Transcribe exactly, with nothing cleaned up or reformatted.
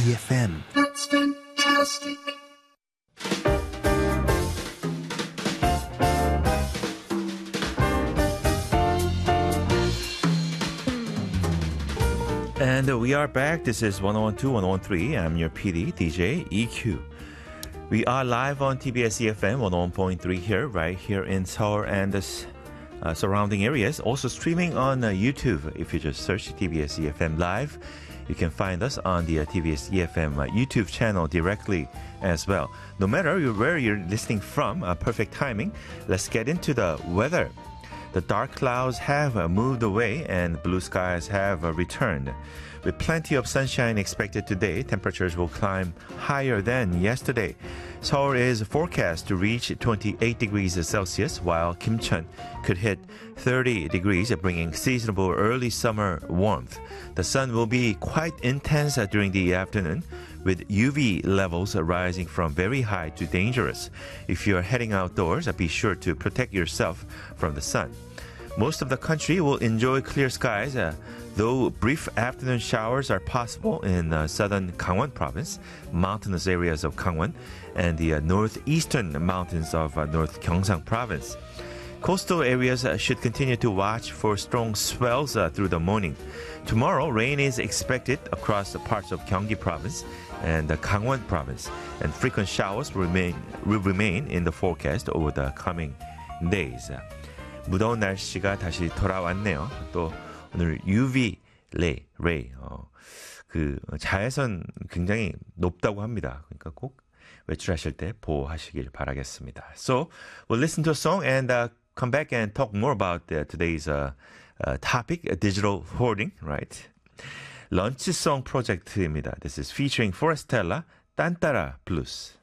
E F M. That's fantastic. And we are back. This is one oh one two, one oh one three. I'm your P D, D J E Q. We are live on T B S E F M one oh one point three here, right here in Seoul and the uh, surrounding areas. Also streaming on uh, YouTube. If you just search T B S E F M Live, you can find us on the uh, T B S E F M uh, YouTube channel directly as well. No matter where you're listening from, uh, perfect timing. Let's get into the weather. The dark clouds have uh, moved away and blue skies have uh, returned. With plenty of sunshine expected today, temperatures will climb higher than yesterday. Seoul is forecast to reach twenty-eight degrees Celsius, while Kimcheon could hit thirty degrees, bringing seasonable early summer warmth. The sun will be quite intense uh, during the afternoon, with U V levels rising from very high to dangerous. If you're heading outdoors, be sure to protect yourself from the sun. Most of the country will enjoy clear skies, uh, though brief afternoon showers are possible in uh, southern Gangwon province, mountainous areas of Gangwon, and the uh, northeastern mountains of uh, North Gyeongsang province. Coastal areas uh, should continue to watch for strong swells uh, through the morning. Tomorrow, rain is expected across the parts of Gyeonggi province and the Gangwon province, and frequent showers will remain, will remain in the forecast over the coming days. 무더운 날씨가 다시 돌아왔네요. 또 오늘 유브이 레이, 레이 어, 그 자외선 굉장히 높다고 합니다. 그러니까 꼭 외출하실 때 보호하시길 바라겠습니다. So we'll listen to a song and uh, come back and talk more about uh, today's uh, uh, topic, uh, digital hoarding, right? 런치송 프로젝트입니다. This is featuring Forestella, 딴따라 블루스.